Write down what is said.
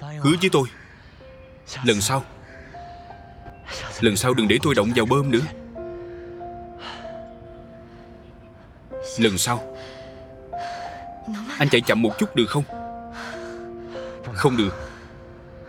Hứa với tôi, lần sau đừng để tôi động vào bơm nữa. Lần sau anh chạy chậm một chút được không? Không được.